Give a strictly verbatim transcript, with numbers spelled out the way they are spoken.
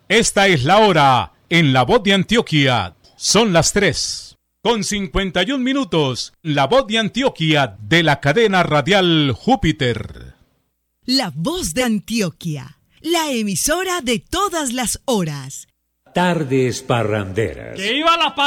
Esta es la hora en La Voz de Antioquia. Son las tres con cincuenta y un minutos. La Voz de Antioquia de la cadena radial Júpiter. La Voz de Antioquia, la emisora de todas las horas. Tardes parranderas. ¡Que iba la